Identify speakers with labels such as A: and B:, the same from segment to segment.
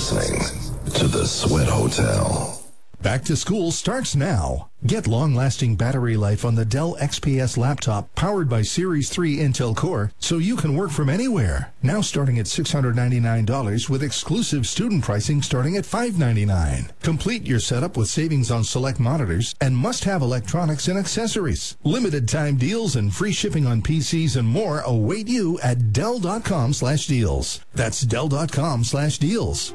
A: listening to The Sweat Hotel.
B: Back to school starts now. Get long-lasting battery life on the Dell XPS laptop powered by Series 3 Intel Core so you can work from anywhere. Now starting at $699 with exclusive student pricing starting at $599. Complete your setup with savings on select monitors and must-have electronics and accessories. Limited time deals and free shipping on PCs and more await you at Dell.com/deals. That's Dell.com/deals.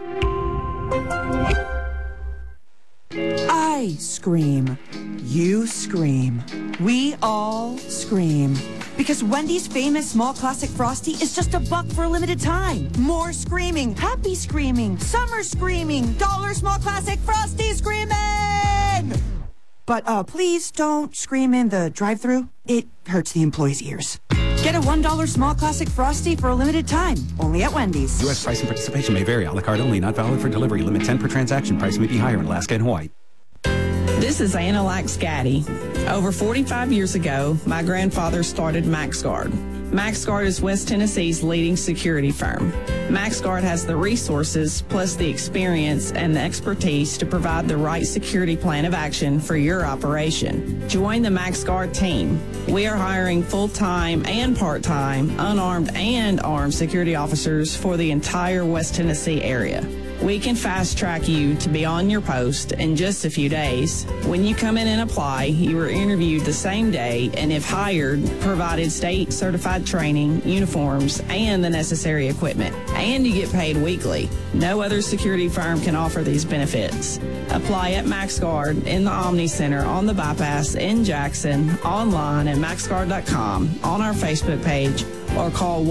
C: I scream. You scream. We all scream. Because Wendy's famous small classic Frosty is just $1 for a limited time. More screaming, happy screaming, summer screaming, dollar small classic Frosty screaming! But please don't scream in the drive-thru. It hurts the employees' ears. Get a $1 small classic Frosty for a limited time, only at Wendy's.
D: U.S. price and participation may vary. A la carte only, not valid for delivery. Limit 10 per transaction. Price may be higher in Alaska and Hawaii.
E: This is Anna Laxcaddy. Over 45 years ago, my grandfather started MaxGuard. MaxGuard is West Tennessee's leading security firm. MaxGuard has the resources, plus the experience and the expertise to provide the right security plan of action for your operation. Join the MaxGuard team. We are hiring full-time and part-time, unarmed and armed security officers for the entire West Tennessee area. We can fast-track you to be on your post in just a few days. When you come in and apply, you are interviewed the same day, and if hired, provided state-certified training, uniforms, and the necessary equipment. And you get paid weekly. No other security firm can offer these benefits. Apply at MaxGuard in the Omni Center on the Bypass in Jackson, online at MaxGuard.com, on our Facebook page, or call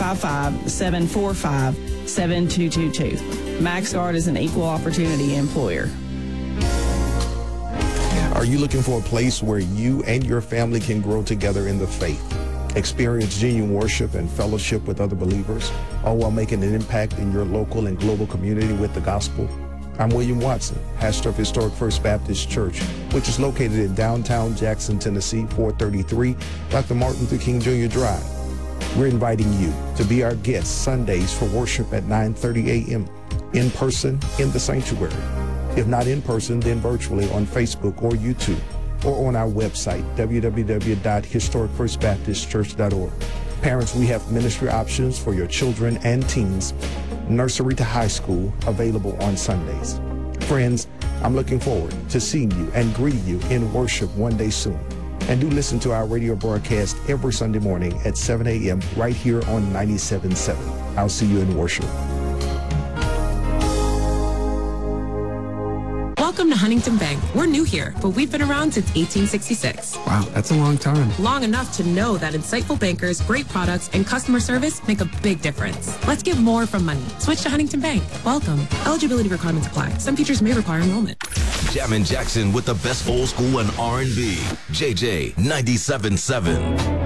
E: 1-855-745-7222. MaxGuard is an equal opportunity employer.
F: Are you looking for a place where you and your family can grow together in the faith, experience genuine worship and fellowship with other believers, all while making an impact in your local and global community with the gospel? I'm William Watson, pastor of Historic First Baptist Church, which is located in downtown Jackson, Tennessee, 433 Dr. Martin Luther King Jr. Drive. We're inviting you to be our guests Sundays for worship at 9:30 a.m. in person in the sanctuary. If not in person, then virtually on Facebook or YouTube, or on our website, www.historicfirstbaptistchurch.org. Parents, we have ministry options for your children and teens, nursery to high school, available on Sundays. Friends, I'm looking forward to seeing you and greeting you in worship one day soon. And do listen to our radio broadcast every Sunday morning at 7 a.m. right here on 97.7. I'll see you in worship.
G: Welcome to Huntington Bank. We're new here, but we've been around since 1866.
D: Wow, that's a long time.
G: Long enough to know that insightful bankers, great products, and customer service make a big difference. Let's get more from money. Switch to Huntington Bank. Welcome. Eligibility requirements apply. Some features may require enrollment.
A: Jammin' Jackson with the best old school and R&B. JJ 97.7.